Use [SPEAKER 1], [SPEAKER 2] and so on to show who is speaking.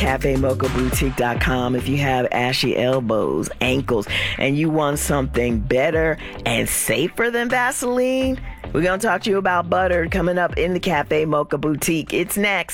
[SPEAKER 1] CafeMochaBoutique.com. If you have ashy elbows, ankles, and you want something better and safer than Vaseline, we're going to talk to you about butter coming up in the Cafe Mocha Boutique. It's next.